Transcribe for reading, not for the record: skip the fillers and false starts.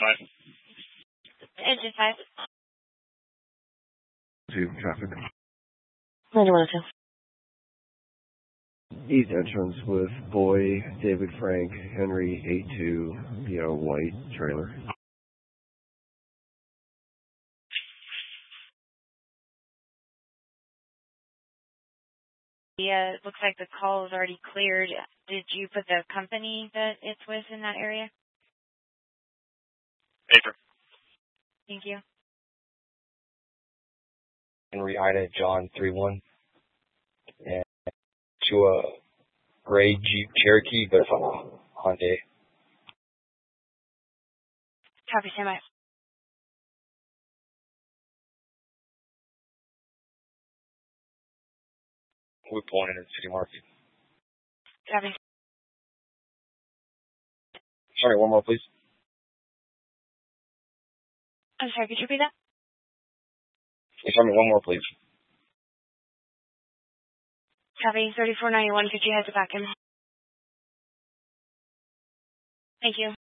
Engine 5. To traffic. 9102. East entrance with Boy, David Frank, Henry 82, white trailer. Yeah, it looks like the call is already cleared. Did you put the company that it's with in that area? Paper. Thank you. Henry Ida John 31. And to a gray Jeep Cherokee, but it's on a Hyundai. Copy, stand by. We're pulling in the City Market. Copy. Sorry, one more, please. I'm sorry, could you repeat that? Sorry, one more, please. Copy, 3491, could you head to back in? Thank you.